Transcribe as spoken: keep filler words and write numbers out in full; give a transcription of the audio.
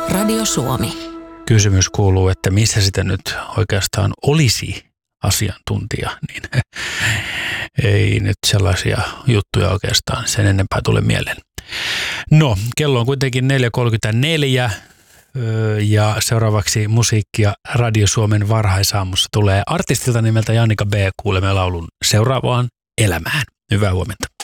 Radio Suomi. Kysymys kuuluu, että missä sitä nyt oikeastaan olisi asiantuntija, niin ei nyt sellaisia juttuja oikeastaan sen enempää tule mieleen. No, kello on kuitenkin neljä kolmekymmentäneljä ja seuraavaksi musiikkia Radio Suomen varhaisaamussa tulee artistilta nimeltä Jannika B. Kuulemme laulun Seuraavaan elämään. Hyvää huomenta.